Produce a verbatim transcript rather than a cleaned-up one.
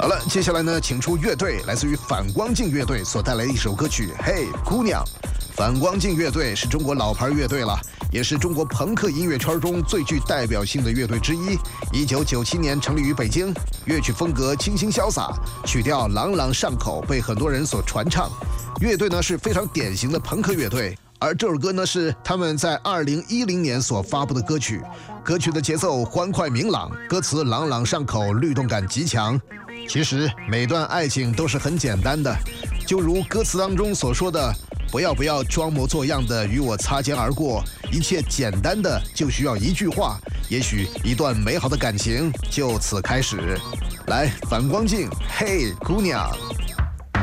好了，接下来呢，请出乐队，来自于反光镜乐队所带来的一首歌曲《嘿姑娘》。反光镜乐队是中国老牌乐队了，也是中国朋克音乐圈中最具代表性的乐队之一。一九九七年成立于北京，乐曲风格清新潇洒，曲调朗朗上口，被很多人所传唱。乐队呢是非常典型的朋克乐队。而这首歌呢是他们在二零一零年所发布的歌曲，歌曲的节奏欢快明朗，歌词朗朗上口，律动感极强。其实每段爱情都是很简单的，就如歌词当中所说的，不要不要装模作样的与我擦肩而过，一切简单的就需要一句话，也许一段美好的感情就此开始。来，反光镜，嘿姑娘。